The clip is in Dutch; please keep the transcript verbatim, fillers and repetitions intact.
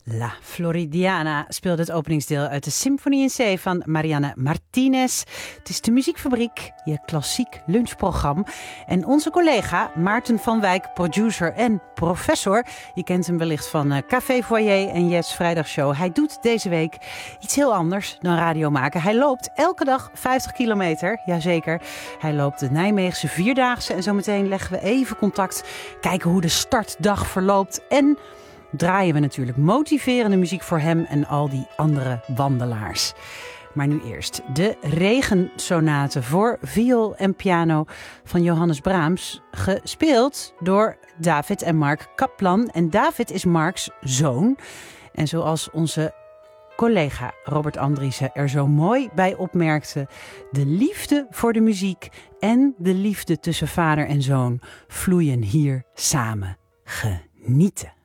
La Floridiana speelde het openingsdeel uit de Symfonie in C van Marianne Martinez. Het is de Muziekfabriek, je klassiek lunchprogramma. En onze collega Maarten van Wijk, producer en professor. Je kent hem wellicht van uh, Café Foyer en Yes Vrijdagshow. Hij doet deze week iets heel anders dan radio maken. Hij loopt elke dag vijftig kilometer, jazeker. Hij loopt de Nijmeegse Vierdaagse en zometeen leggen we even contact. Kijken hoe de startdag verloopt en draaien we natuurlijk motiverende muziek voor hem en al die andere wandelaars. Maar nu eerst de Regensonate voor viool en piano van Johannes Brahms, gespeeld door David en Mark Kaplan. En David is Marks zoon. En zoals onze collega Robert Andriessen er zo mooi bij opmerkte, de liefde voor de muziek en de liefde tussen vader en zoon vloeien hier samen. Genieten.